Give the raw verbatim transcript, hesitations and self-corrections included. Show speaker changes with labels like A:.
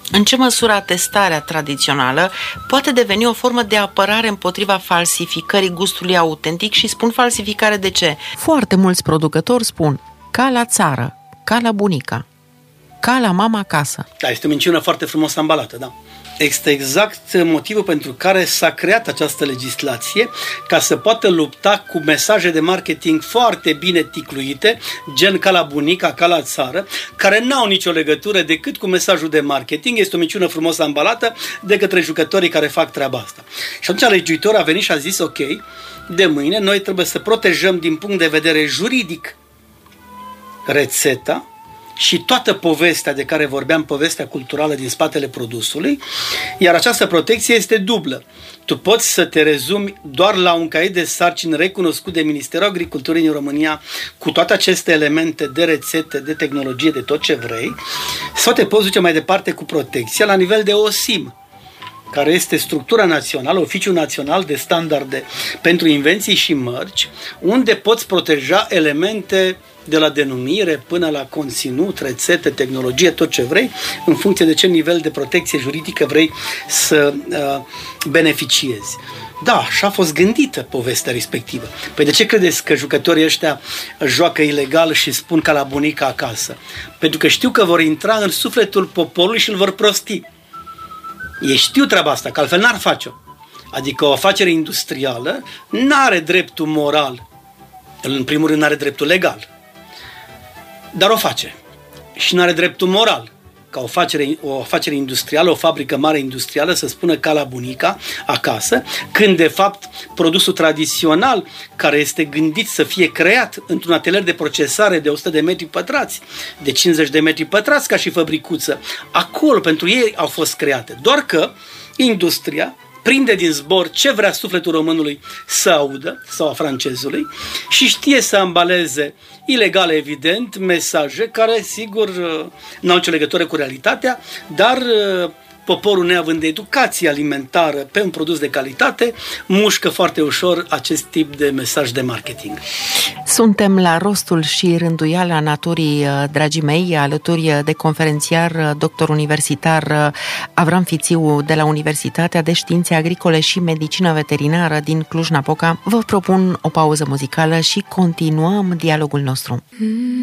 A: În ce măsură atestarea tradițională poate deveni o formă de apărare împotriva falsificării gustului autentic? Și spun falsificare de ce? Foarte mulți producători spun ca la țară, ca la bunica, ca la mama acasă.
B: Da, este o minciună foarte frumos ambalată, da. Este exact motivul pentru care s-a creat această legislație, ca să poată lupta cu mesaje de marketing foarte bine ticluite, gen ca la bunica, ca la țară, care n-au nicio legătură decât cu mesajul de marketing. Este o minciună frumos ambalată de către jucătorii care fac treaba asta. Și atunci legiuitorul a venit și a zis, ok, de mâine noi trebuie să protejăm din punct de vedere juridic rețeta și toată povestea de care vorbeam, povestea culturală din spatele produsului, iar această protecție este dublă. Tu poți să te rezumi doar la un caiet de sarcini recunoscut de Ministerul Agriculturii din România, cu toate aceste elemente de rețete, de tehnologie, de tot ce vrei, sau te poți duce mai departe cu protecția la nivel de O S I M, care este structura națională, Oficiul Național de Standarde pentru Invenții și Mărci, unde poți proteja elemente de la denumire până la conținut, rețete, tehnologie, tot ce vrei, în funcție de ce nivel de protecție juridică vrei să uh, beneficiezi. Da, și a fost gândită povestea respectivă. Păi de ce credeți că jucătorii ăștia joacă ilegal și spun ca la bunica acasă? Pentru că știu că vor intra în sufletul poporului și îl vor prosti. Ei știu treaba asta, că altfel n-ar face-o. Adică o afacere industrială n-are dreptul moral, în primul rând n-are dreptul legal, dar o face. Și n-are dreptul moral, ca o afacere, o afacere industrială, o fabrică mare industrială să spună ca la bunica acasă, când de fapt produsul tradițional, care este gândit să fie creat într-un atelier de procesare de o sută de metri pătrați, de cincizeci de metri pătrați ca și fabricuță, acolo pentru ei au fost create. Doar că industria prinde din zbor ce vrea sufletul românului să audă, sau a francezului, și știe să ambaleze ilegal, evident, mesaje care, sigur, n-au nicio legătură cu realitatea, dar poporul, neavând de educație alimentară pe un produs de calitate, mușcă foarte ușor acest tip de mesaj de marketing.
A: Suntem la rostul și rânduiala naturii, dragii mei, alături de conferențiar, doctor universitar Avram Fițiu de la Universitatea de Științe Agricole și Medicină Veterinară din Cluj-Napoca. Vă propun o pauză muzicală și continuăm dialogul nostru.